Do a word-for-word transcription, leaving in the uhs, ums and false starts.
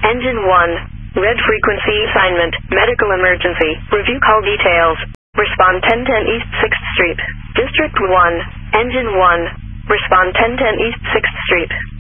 Engine one. Red frequency assignment. Medical emergency. Review call details. Respond ten ten East sixth Street. District one. Engine one. Respond ten ten East sixth Street.